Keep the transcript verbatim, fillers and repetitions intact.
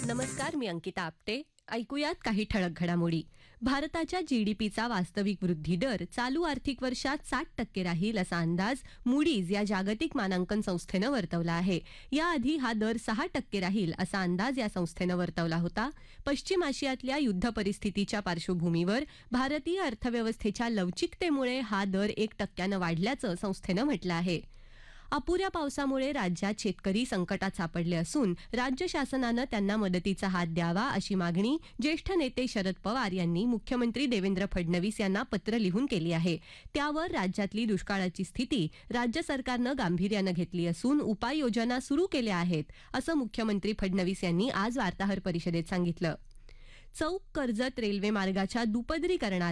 नमस्कार, मी अंकिता आपटे. ऐकूयात काही ठळक घडामोडी. भारताच्या जीडीपीचा वास्तविक वृद्धी दर चालू आर्थिक वर्षात साठ टक्के राहील असा अंदाज मूडीज या जागतिक मानांकन संस्थेनं वर्तवला आहे. याआधी हा दर सहा टक्के राहील असा अंदाज या संस्थेनं वर्तवला होता. पश्चिम आशियातल्या युद्ध परिस्थितीच्या पार्श्वभूमीवर भारतीय अर्थव्यवस्थेच्या लवचिकतेमुळे हा दर एक टक्क्यानं वाढल्याचं संस्थेनं म्हटलं आहे. अपुऱ्या पावसामुळे राज्यात शेतकरी संकटात सापडले असून राज्य शासनानं त्यांना मदतीचा हात द्यावा अशी मागणी ज्येष्ठ नेते शरद पवार यांनी मुख्यमंत्री देवेंद्र फडणवीस यांना पत्र लिहून केली आहे. त्यावर राज्यातली दुष्काळाची स्थिती राज्य सरकारनं गांभीर्यानं घेतली असून उपाययोजना सुरू केल्या आहेत असं मुख्यमंत्री फडणवीस यांनी आज वार्ताहर परिषदेत सांगितलं. चौक कर्जत रेल्वे मार्गाच्या दुपदरीकरणाला